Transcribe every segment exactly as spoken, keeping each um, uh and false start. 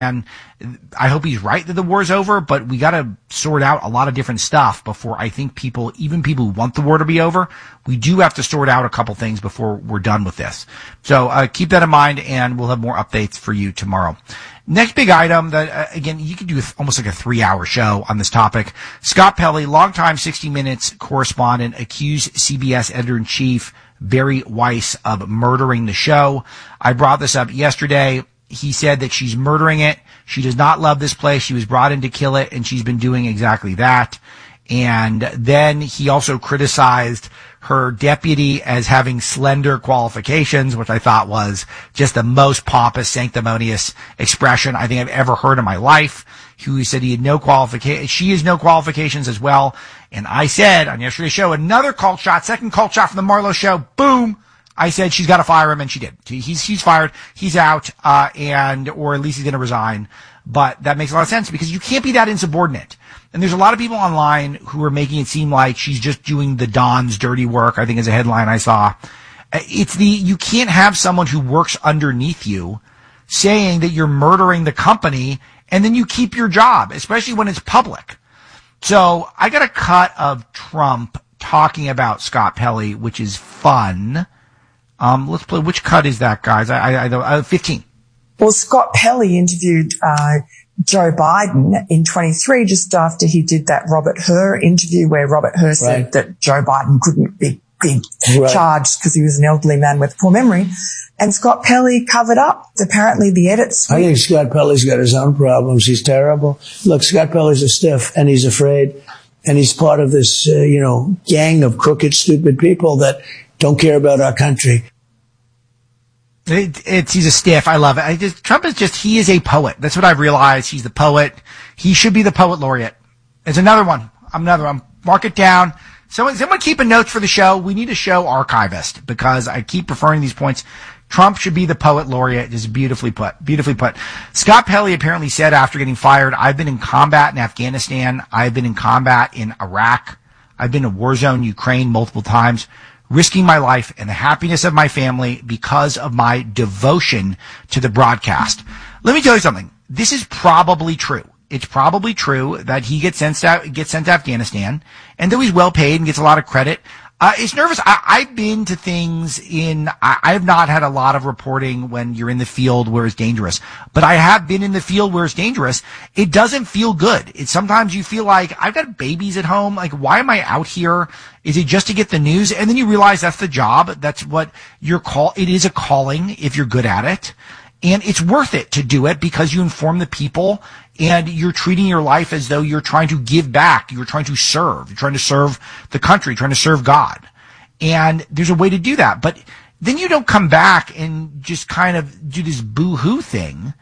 And I hope he's right that the war's over, but we got to sort out a lot of different stuff before I think people, even people who want the war to be over, we do have to sort out a couple things before we're done with this. So uh, keep that in mind, and we'll have more updates for you tomorrow. Next big item that, uh, again, you could do almost like a three-hour show on this topic. Scott Pelley, longtime sixty minutes correspondent, accused C B S editor-in-chief Bari Weiss of murdering the show. I brought this up yesterday. He said that she's murdering it. She does not love this place. She was brought in to kill it, and she's been doing exactly that. And then he also criticized her deputy as having slender qualifications, which I thought was just the most pompous, sanctimonious expression I think I've ever heard in my life. He said he had no qualifications. She has no qualifications as well. And I said on yesterday's show, another cult shot, second cult shot from the Marlowe show, boom. I said she's got to fire him, and she did. He's he's fired. He's out, uh, and or at least he's going to resign. But that makes a lot of sense because you can't be that insubordinate. And there's a lot of people online who are making it seem like she's just doing the Don's dirty work, I think is a headline I saw. It's the, you can't have someone who works underneath you saying that you're murdering the company and then you keep your job, especially when it's public. So I got a cut of Trump talking about Scott Pelley, which is fun. Um, let's play. Which cut is that, guys? I, I, I uh, fifteen. Well, Scott Pelley interviewed uh, Joe Biden in twenty-three, just after he did that Robert Hur interview, where Robert Hur said right. that Joe Biden couldn't be, be right. charged because he was an elderly man with poor memory. And Scott Pelley covered up. Apparently, the edits. I think Scott Pelley's got his own problems. He's terrible. Look, Scott Pelley's a stiff, and he's afraid, and he's part of this, uh, you know, gang of crooked, stupid people that don't care about our country. It, it's, he's a stiff. I love it. I just, Trump is just, he is a poet. That's what I've realized. He's the poet. He should be the poet laureate. It's another one. I'm another one. Mark it down. Someone, someone keeping notes for the show. We need a show archivist because I keep referring these points. Trump should be the poet laureate. Just beautifully put. Beautifully put. Scott Pelley apparently said after getting fired, I've been in combat in Afghanistan. I've been in combat in Iraq. I've been in war zone Ukraine multiple times, risking my life and the happiness of my family because of my devotion to the broadcast. Let me tell you something. This is probably true. It's probably true that he gets sent to, gets sent to Afghanistan, and though he's well paid and gets a lot of credit, uh, it's nervous. I, I've been to things in, I, I have not had a lot of reporting when you're in the field where it's dangerous, but I have been in the field where it's dangerous. It doesn't feel good. It's sometimes you feel like I've got babies at home. Like, why am I out here? Is it just to get the news? And then you realize that's the job. That's what your call. It is a calling if you're good at it. And it's worth it to do it because you inform the people and you're treating your life as though you're trying to give back. You're trying to serve. You're trying to serve the country, trying to serve God. And there's a way to do that. But then you don't come back and just kind of do this boo-hoo thing.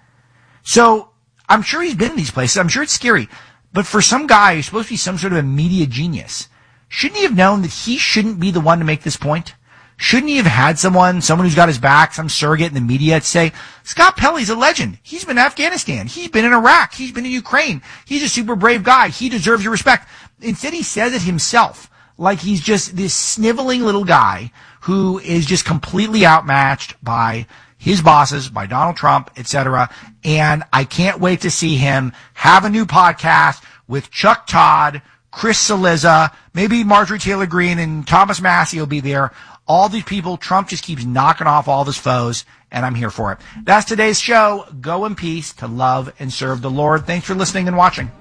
So I'm sure he's been in these places. I'm sure it's scary. But for some guy who's supposed to be some sort of a media genius, shouldn't he have known that he shouldn't be the one to make this point? Shouldn't he have had someone, someone who's got his back, some surrogate in the media to say, Scott Pelley's a legend. He's been in Afghanistan. He's been in Iraq. He's been in Ukraine. He's a super brave guy. He deserves your respect. Instead, he says it himself, like he's just this sniveling little guy who is just completely outmatched by his bosses, by Donald Trump, et cetera. And I can't wait to see him have a new podcast with Chuck Todd, Chris Cillizza, maybe Marjorie Taylor Greene, and Thomas Massie will be there. All these people, Trump just keeps knocking off all of his foes, and I'm here for it. That's today's show. Go in peace to love and serve the Lord. Thanks for listening and watching.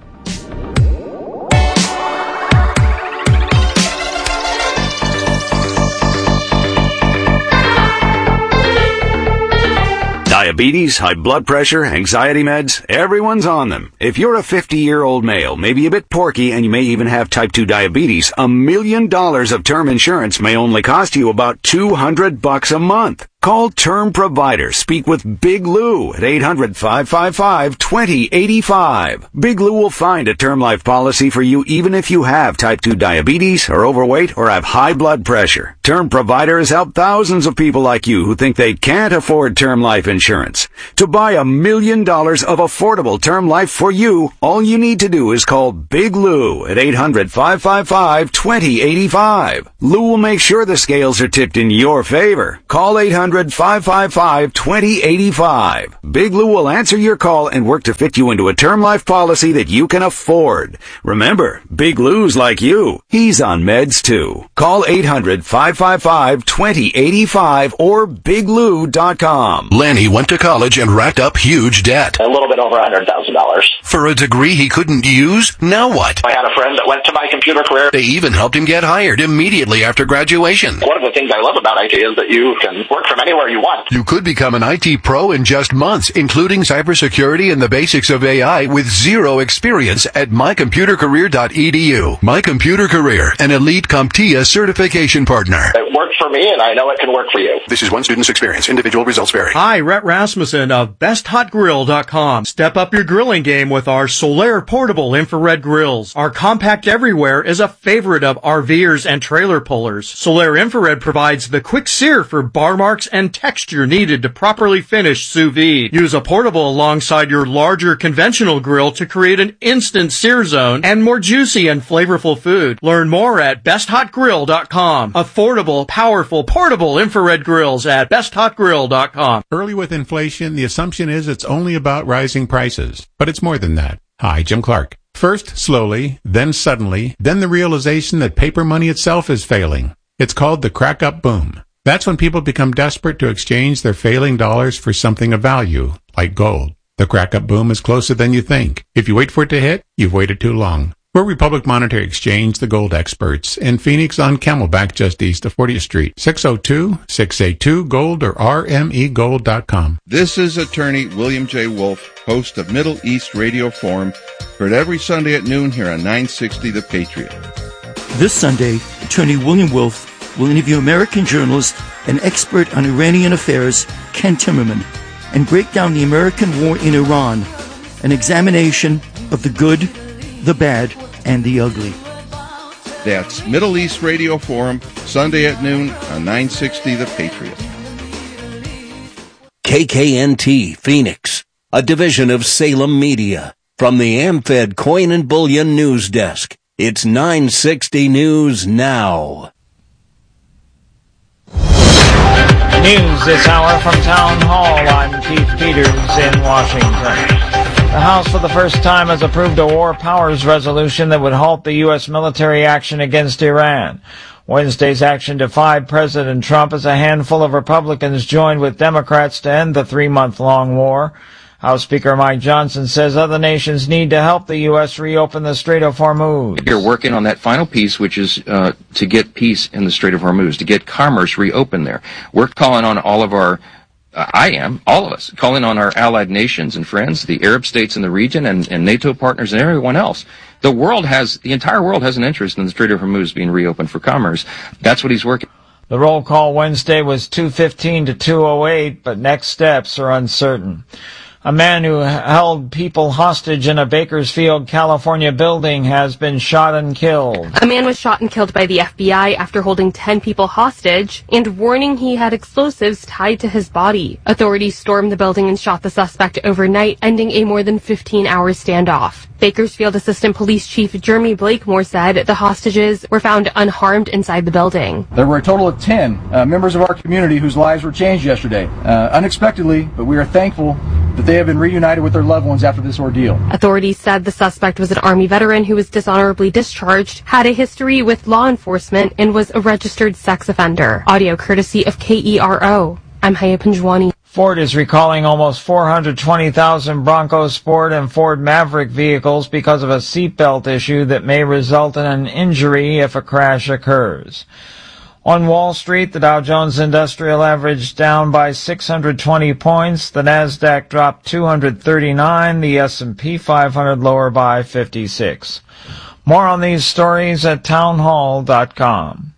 Diabetes, high blood pressure, anxiety meds, everyone's on them. If you're a fifty-year-old male, maybe a bit porky, and you may even have type two diabetes, a million dollars of term insurance may only cost you about two hundred bucks a month. Call Term Provider. Speak with Big Lou at eight hundred, five five five, two zero eight five. Big Lou will find a term life policy for you even if you have type two diabetes, are overweight, or have high blood pressure. Term Provider has helped thousands of people like you who think they can't afford term life insurance. To buy a million dollars of affordable term life for you, all you need to do is call Big Lou at eight hundred, five five five, two zero eight five. Lou will make sure the scales are tipped in your favor. Call eight hundred hundred, five five five, two zero eight five. Big Lou will answer your call and work to fit you into a term life policy that you can afford. Remember, Big Lou's like you. He's on meds too. Call eight hundred, five five five, two zero eight five or big lou dot com. Lanny went to college and racked up huge debt. A little bit over one hundred thousand dollars. For a degree he couldn't use? Now what? I had a friend that went to My Computer Career. They even helped him get hired immediately after graduation. One of the things I love about I T is that you can work from anywhere you want. You could become an I T pro in just months, including cybersecurity and the basics of A I with zero experience at my computer career dot e d u. My Computer Career, an elite CompTIA certification partner. It worked for me, and I know it can work for you. This is one student's experience. Individual results vary. Hi, Rhett Rasmussen of best hot grill dot com. Step up your grilling game with our Solaire portable infrared grills. Our compact everywhere is a favorite of RVers and trailer pullers. Solaire infrared provides the quick sear for bar marks and texture needed to properly finish sous vide. Use a portable alongside your larger conventional grill to create an instant sear zone and more juicy and flavorful food. Learn more at best hot grill dot com. Affordable, powerful, portable infrared grills at best hot grill dot com. Early with inflation, the assumption is it's only about rising prices. But it's more than that. Hi, Jim Clark. First, slowly, then suddenly, then the realization that paper money itself is failing. It's called the crack-up boom. That's when people become desperate to exchange their failing dollars for something of value, like gold. The crack-up boom is closer than you think. If you wait for it to hit, you've waited too long. We're Republic Monetary Exchange, the gold experts, in Phoenix on Camelback just east of fortieth Street. six oh two, six eight two, gold or r m e gold dot com. This is attorney William J. Wolf, host of Middle East Radio Forum, heard every Sunday at noon here on nine sixty The Patriot. This Sunday, attorney William Wolf will interview American journalist and expert on Iranian affairs, Ken Timmerman, and break down the American war in Iran, an examination of the good, the bad, and the ugly. That's Middle East Radio Forum, Sunday at noon on nine sixty The Patriot. K K N T Phoenix, a division of Salem Media. From the AmFed Coin and Bullion News Desk, it's nine sixty News Now. News this hour from Town Hall. I'm Keith Peters in Washington. The House for the first time has approved a war powers resolution that would halt the U S military action against Iran. Wednesday's action defied President Trump as a handful of Republicans joined with Democrats to end the three-month-long war. House Speaker Mike Johnson says other nations need to help the U S reopen the Strait of Hormuz. You're working on that final piece, which is uh, to get peace in the Strait of Hormuz, to get commerce reopened there. We're calling on all of our Uh, I am, all of us, calling on our allied nations and friends, the Arab states in the region and, and NATO partners and everyone else. The world has, the entire world has an interest in the Strait of Hormuz being reopened for commerce. That's what he's working. The roll call Wednesday was two fifteen to two oh eight, but next steps are uncertain. A man who held people hostage in a Bakersfield, California building has been shot and killed. A man was shot and killed by the F B I after holding ten people hostage and warning he had explosives tied to his body. Authorities stormed the building and shot the suspect overnight, ending a more than fifteen-hour standoff. Bakersfield Assistant Police Chief Jeremy Blakemore said the hostages were found unharmed inside the building. There were a total of ten uh, members of our community whose lives were changed yesterday, uh, unexpectedly, but we are thankful that they have been reunited with their loved ones after this ordeal. Authorities said the suspect was an Army veteran who was dishonorably discharged, had a history with law enforcement, and was a registered sex offender. Audio courtesy of K E R O. I'm Haya Panjwani. Ford is recalling almost four hundred twenty thousand Bronco Sport and Ford Maverick vehicles because of a seatbelt issue that may result in an injury if a crash occurs. On Wall Street, the Dow Jones Industrial Average down by six hundred twenty points. The Nasdaq dropped two hundred thirty-nine. The S and P five hundred lower by fifty-six. More on these stories at townhall dot com.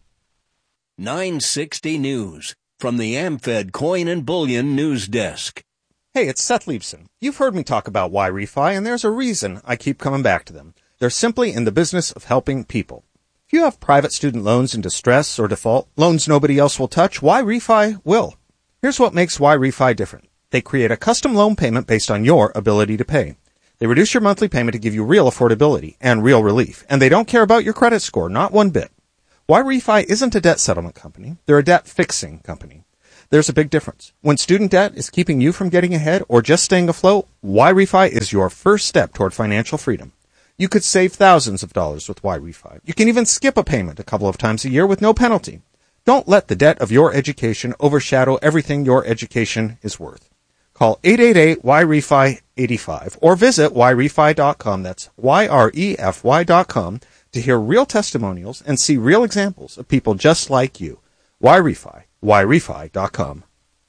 nine sixty News from the AmFed Coin and Bullion News Desk. Hey, it's Seth Leibson. You've heard me talk about Y-Refi, and there's a reason I keep coming back to them. They're simply in the business of helping people. If you have private student loans in distress or default, loans nobody else will touch, Y-Refi will. Here's what makes Y-Refi different. They create a custom loan payment based on your ability to pay. They reduce your monthly payment to give you real affordability and real relief, and they don't care about your credit score, not one bit. Y-Refi isn't a debt settlement company. They're a debt fixing company. There's a big difference. When student debt is keeping you from getting ahead or just staying afloat, Y-Refi is your first step toward financial freedom. You could save thousands of dollars with Y-Refi. You can even skip a payment a couple of times a year with no penalty. Don't let the debt of your education overshadow everything your education is worth. Call eight eight eight Y R E F I eighty-five or visit Y refi dot com. That's Y R E F Y dot com to hear real testimonials and see real examples of people just like you. Y-Refi, Y refi dot com.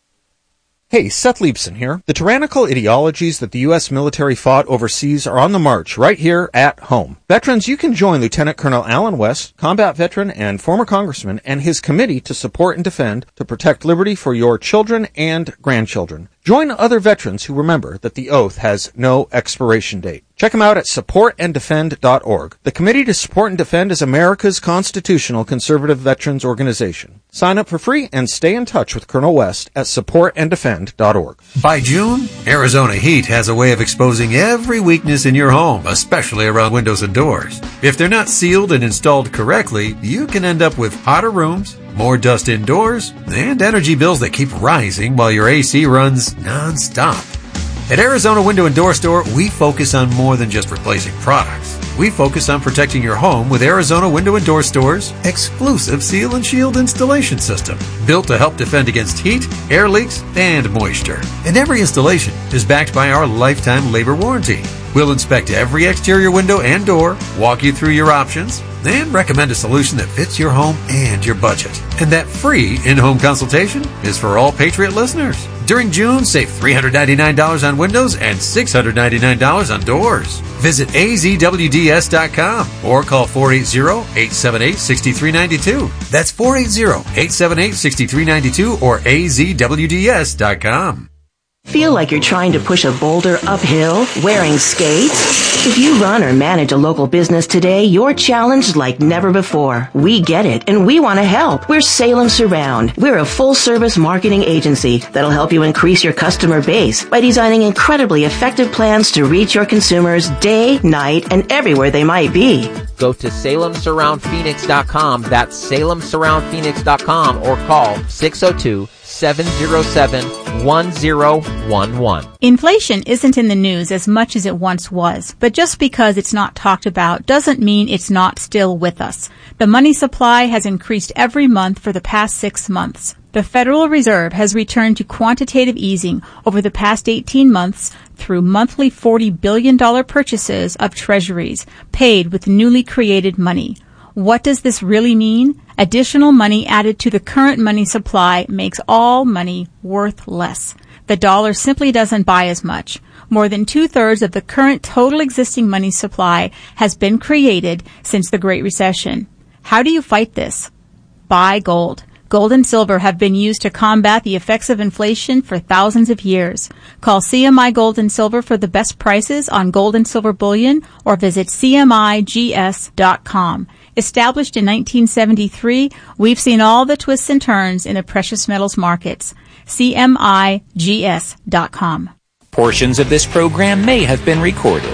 Hey, Seth Leibson here. The tyrannical ideologies that the U S military fought overseas are on the march right here at home. Veterans, you can join Lieutenant Colonel Alan West, combat veteran and former congressman, and his committee to support and defend to protect liberty for your children and grandchildren. Join other veterans who remember that the oath has no expiration date. Check them out at support and defend dot org. The Committee to Support and Defend is America's constitutional conservative veterans organization. Sign up for free and stay in touch with Colonel West at support and defend dot org. By June, Arizona Heat has a way of exposing every weakness in your home, especially around windows and doors. If they're not sealed and installed correctly, you can end up with hotter rooms, more dust indoors, and energy bills that keep rising while your A C runs non-stop. At Arizona Window and Door Store, we focus on more than just replacing products. We focus on protecting your home with Arizona Window and Door Store's exclusive Seal and Shield installation system, built to help defend against heat, air leaks, and moisture. And every installation is backed by our lifetime labor warranty. We'll inspect every exterior window and door, walk you through your options, and recommend a solution that fits your home and your budget. And that free in-home consultation is for all Patriot listeners. During June, save three hundred ninety-nine dollars on windows and six hundred ninety-nine dollars on doors. Visit A Z W D S dot com or call four eight zero, eight seven eight, six three nine two. That's four eight zero, eight seven eight, six three nine two or A Z W D S dot com. Feel like you're trying to push a boulder uphill wearing skates? If you run or manage a local business today, you're challenged like never before. We get it, and we want to help. We're Salem Surround. We're a full-service marketing agency that'll help you increase your customer base by designing incredibly effective plans to reach your consumers day, night, and everywhere they might be. Go to Salem Surround Phoenix dot com. That's Salem Surround Phoenix dot com or call six oh two, seven oh seven, one oh one one. Inflation isn't in the news as much as it once was, but just because it's not talked about doesn't mean it's not still with us. The money supply has increased every month for the past six months. The Federal Reserve has returned to quantitative easing over the past eighteen months through monthly forty billion dollars purchases of treasuries paid with newly created money. What does this really mean? Additional money added to the current money supply makes all money worth less. The dollar simply doesn't buy as much. More than two-thirds of the current total existing money supply has been created since the Great Recession. How do you fight this? Buy gold. Gold and silver have been used to combat the effects of inflation for thousands of years. Call C M I Gold and Silver for the best prices on gold and silver bullion or visit C M I G S dot com. Established in nineteen seventy-three, we've seen all the twists and turns in the precious metals markets. C M I G S dot com. Portions of this program may have been recorded.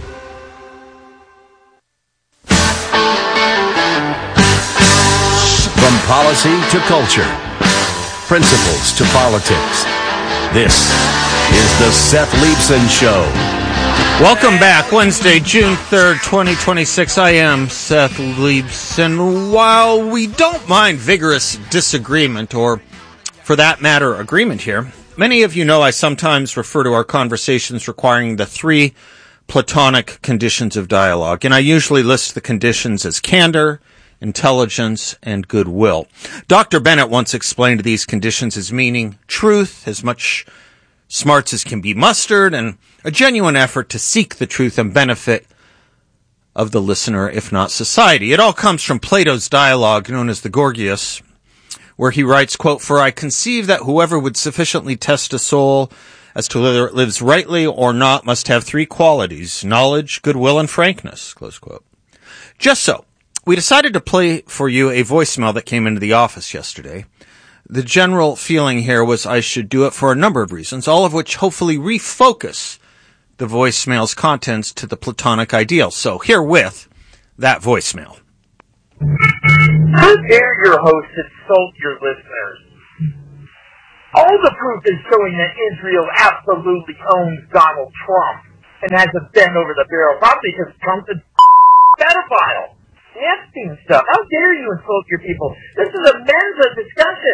From policy to culture, principles to politics, this is the Seth Leibson Show. Welcome back. Wednesday, June third, twenty twenty-six. I am Seth Leibson. While we don't mind vigorous disagreement, or for that matter, agreement here, many of you know I sometimes refer to our conversations requiring the three Platonic conditions of dialogue, and I usually list the conditions as candor, intelligence, and goodwill. Doctor Bennett once explained these conditions as meaning truth, as much smarts as can be mustered, and a genuine effort to seek the truth and benefit of the listener, if not society. It all comes from Plato's dialogue known as the Gorgias, where he writes, quote, "For I conceive that whoever would sufficiently test a soul as to whether it lives rightly or not must have three qualities, knowledge, goodwill, and frankness," close quote. Just so, we decided to play for you a voicemail that came into the office yesterday. The general feeling here was I should do it for a number of reasons, all of which hopefully refocus the voicemail's contents to the Platonic ideal. So herewith, that voicemail. How dare your host insult your listeners? All the proof is showing that Israel absolutely owns Donald Trump and has a bend over the barrel, probably because Trump's a pedophile. Epstein stuff. How dare you insult your people? This is a Mensa discussion.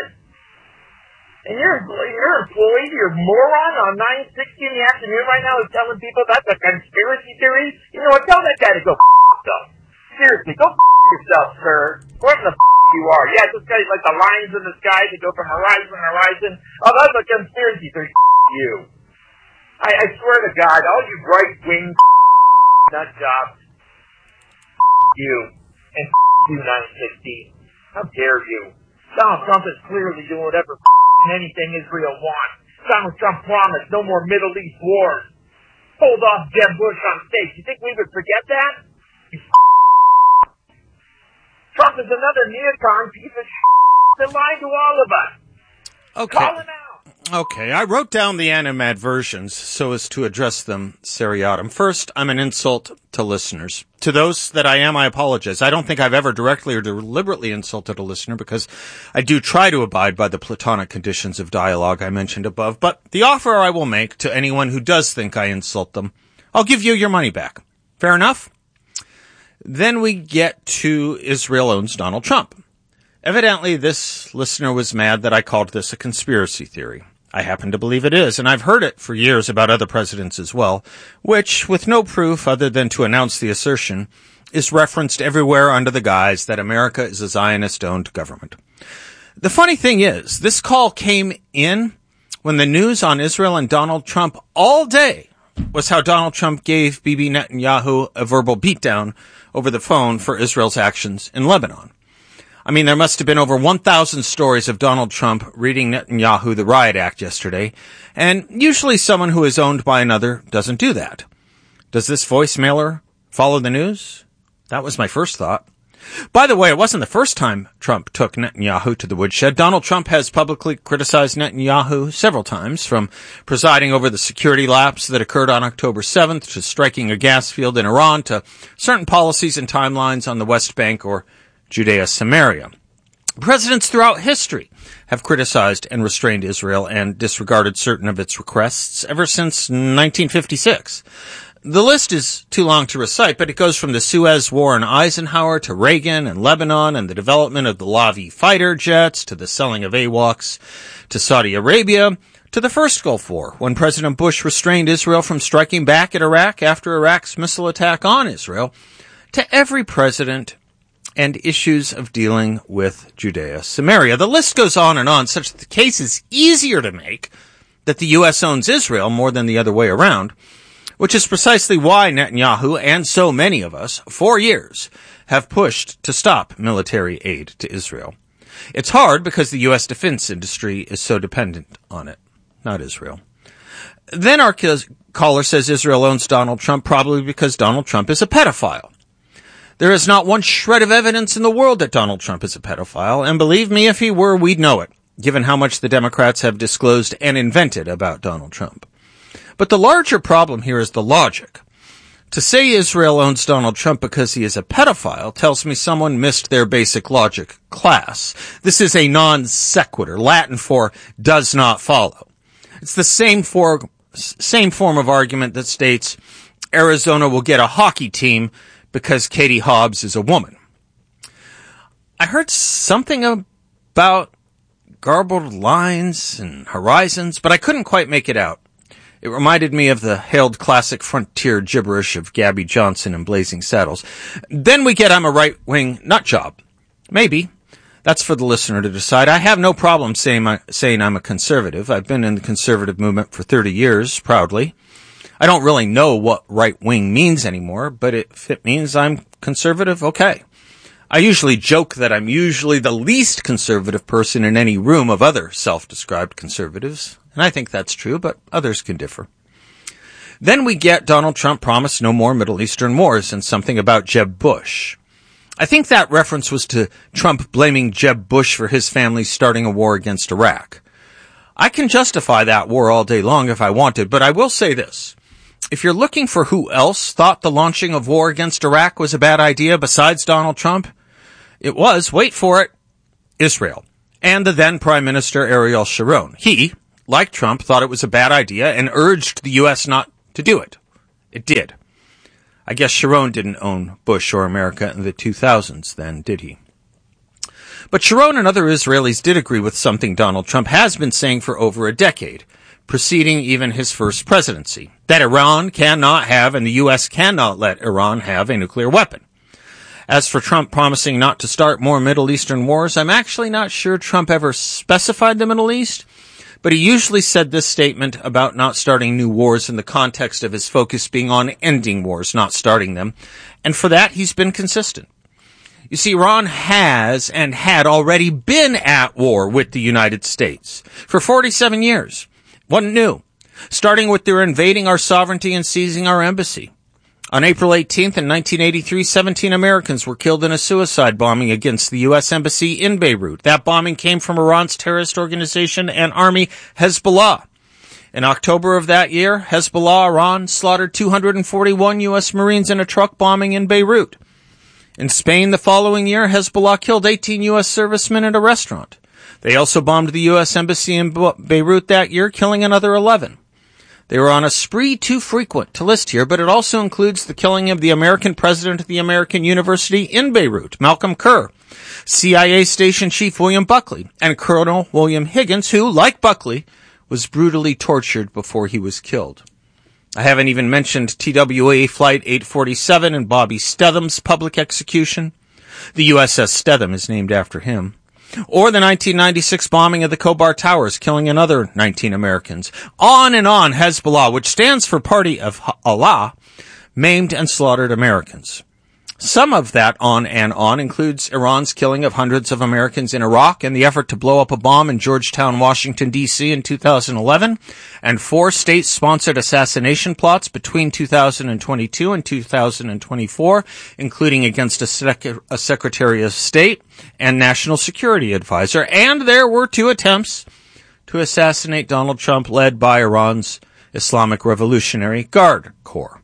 And your your employee, your moron on nine sixty in the afternoon right now is telling people that's a conspiracy theory. You know what? Tell that guy to go f*** himself. Seriously, go f*** yourself, sir. Whoever the f*** you are. Yeah, this guy's like the lines in the sky that go from horizon to horizon. Oh, that's a conspiracy theory. F*** you. I, I swear to God, all you right-wing nut jobs, f*** you. And f*** you, nine sixty. How dare you? Donald Trump is clearly doing whatever f*** anything Israel wants. Donald Trump promised no more Middle East wars. Hold off Jeb Bush on stage. You think we would forget that? You f***. Trump is another neocon piece of shit that lied to all of us. Okay. Call him out. Okay, I wrote down the animadversions so as to address them seriatim. First, I'm an insult to listeners. To those that I am, I apologize. I don't think I've ever directly or deliberately insulted a listener because I do try to abide by the platonic conditions of dialogue I mentioned above. But the offer I will make to anyone who does think I insult them, I'll give you your money back. Fair enough? Then we get to Israel owns Donald Trump. Evidently, this listener was mad that I called this a conspiracy theory. I happen to believe it is, and I've heard it for years about other presidents as well, which, with no proof other than to announce the assertion, is referenced everywhere under the guise that America is a Zionist-owned government. The funny thing is, this call came in when the news on Israel and Donald Trump all day was how Donald Trump gave Bibi Netanyahu a verbal beatdown over the phone for Israel's actions in Lebanon. I mean, there must have been over one thousand stories of Donald Trump reading Netanyahu the Riot Act yesterday, and usually someone who is owned by another doesn't do that. Does this voicemailer follow the news? That was my first thought. By the way, it wasn't the first time Trump took Netanyahu to the woodshed. Donald Trump has publicly criticized Netanyahu several times, from presiding over the security lapse that occurred on October seventh to striking a gas field in Iran to certain policies and timelines on the West Bank or Judea Samaria. Presidents throughout history have criticized and restrained Israel and disregarded certain of its requests ever since nineteen fifty-six. The list is too long to recite, but it goes from the Suez War and Eisenhower to Reagan and Lebanon and the development of the Lavi fighter jets to the selling of AWACS to Saudi Arabia to the first Gulf War, when President Bush restrained Israel from striking back at Iraq after Iraq's missile attack on Israel, to every president and issues of dealing with Judea Samaria. The list goes on and on, such that the case is easier to make that the U S owns Israel more than the other way around, which is precisely why Netanyahu and so many of us, for years, have pushed to stop military aid to Israel. It's hard because the U S defense industry is so dependent on it, not Israel. Then our caller says Israel owns Donald Trump probably because Donald Trump is a pedophile. There is not one shred of evidence in the world that Donald Trump is a pedophile, and believe me, if he were, we'd know it, given how much the Democrats have disclosed and invented about Donald Trump. But the larger problem here is the logic. To say Israel owns Donald Trump because he is a pedophile tells me someone missed their basic logic class. This is a non sequitur, Latin for does not follow. It's the same, for, same form of argument that states Arizona will get a hockey team because Katie Hobbs is a woman. I heard something about garbled lines and horizons, but I couldn't quite make it out. It reminded me of the hailed classic frontier gibberish of Gabby Johnson and Blazing Saddles. Then we get I'm a right-wing nutjob. Maybe. That's for the listener to decide. I have no problem saying, saying I'm a conservative. I've been in the conservative movement for thirty years, proudly. I don't really know what right-wing means anymore, but if it means I'm conservative, okay. I usually joke that I'm usually the least conservative person in any room of other self-described conservatives, and I think that's true, but others can differ. Then we get Donald Trump promised no more Middle Eastern wars and something about Jeb Bush. I think that reference was to Trump blaming Jeb Bush for his family starting a war against Iraq. I can justify that war all day long if I wanted, but I will say this. If you're looking for who else thought the launching of war against Iraq was a bad idea besides Donald Trump, it was, wait for it, Israel. and the then Prime Minister Ariel Sharon. He, like Trump, thought it was a bad idea and urged the U S not to do it. It did. I guess Sharon didn't own Bush or America in the two thousands then, did he? But Sharon and other Israelis did agree with something Donald Trump has been saying for over a decade, preceding even his first presidency, that Iran cannot have and the U S cannot let Iran have a nuclear weapon. As for Trump promising not to start more Middle Eastern wars, I'm actually not sure Trump ever specified the Middle East, but he usually said this statement about not starting new wars in the context of his focus being on ending wars, not starting them, and for that he's been consistent. You see, Iran has and had already been at war with the United States for forty-seven years. Wasn't new, starting with their invading our sovereignty and seizing our embassy. On April eighteenth in nineteen eighty-three, seventeen Americans were killed in a suicide bombing against the U S Embassy in Beirut. That bombing came from Iran's terrorist organization and army, Hezbollah. In October of that year, Hezbollah, Iran, slaughtered two hundred forty-one U S Marines in a truck bombing in Beirut. In Spain the following year, Hezbollah killed eighteen U S servicemen at a restaurant. They also bombed the U S Embassy in Beirut that year, killing another eleven. They were on a spree too frequent to list here, but it also includes the killing of the American president of the American University in Beirut, Malcolm Kerr, C I A Station Chief William Buckley, and Colonel William Higgins, who, like Buckley, was brutally tortured before he was killed. I haven't even mentioned T W A Flight eight forty-seven and Bobby Stedham's public execution. The U S S Stedham is named after him. Or the nineteen ninety-six bombing of the Khobar Towers, killing another nineteen Americans. On and on, Hezbollah, which stands for Party of Allah, maimed and slaughtered Americans. Some of that on and on includes Iran's killing of hundreds of Americans in Iraq and the effort to blow up a bomb in Georgetown, Washington, D C in two thousand eleven, and four state-sponsored assassination plots between two thousand twenty-two and two thousand twenty-four, including against a, sec- a Secretary of State and National Security Advisor. And there were two attempts to assassinate Donald Trump led by Iran's Islamic Revolutionary Guard Corps.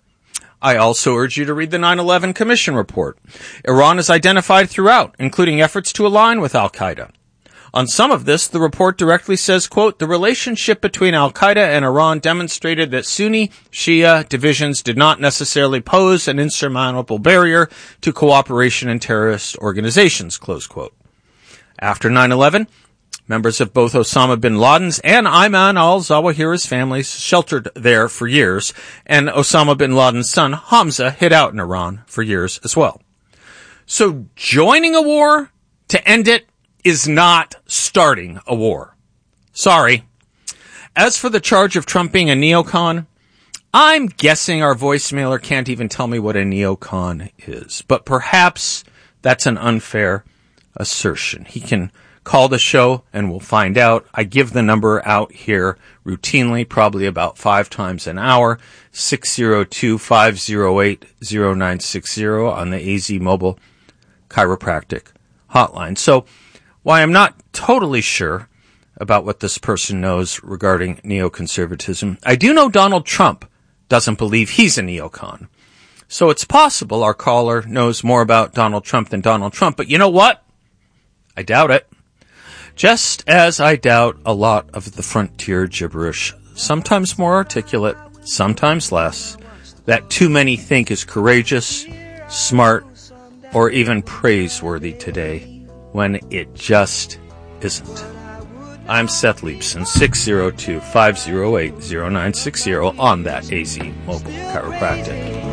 I also urge you to read the nine eleven Commission report. Iran is identified throughout, including efforts to align with al-Qaeda. On some of this, the report directly says, quote, the relationship between al-Qaeda and Iran demonstrated that Sunni-Shia divisions did not necessarily pose an insurmountable barrier to cooperation in terrorist organizations, close quote. After nine eleven, members of both Osama bin Laden's and Ayman al-Zawahiri's families sheltered there for years, and Osama bin Laden's son, Hamza, hid out in Iran for years as well. So joining a war to end it is not starting a war. Sorry. As for the charge of Trump being a neocon, I'm guessing our voicemailer can't even tell me what a neocon is, but perhaps that's an unfair assertion. He can call the show and we'll find out. I give the number out here routinely, probably about five times an hour, six oh two, five oh eight, oh nine six oh on the A Z Mobile Chiropractic Hotline. So, while I'm not totally sure about what this person knows regarding neoconservatism, I do know Donald Trump doesn't believe he's a neocon. So it's possible our caller knows more about Donald Trump than Donald Trump, but you know what? I doubt it. Just as I doubt a lot of the frontier gibberish, sometimes more articulate, sometimes less, that too many think is courageous, smart, or even praiseworthy today, when it just isn't. I'm Seth Leibson, six oh two, five oh eight, oh nine six oh on that A Z Mobile Chiropractic.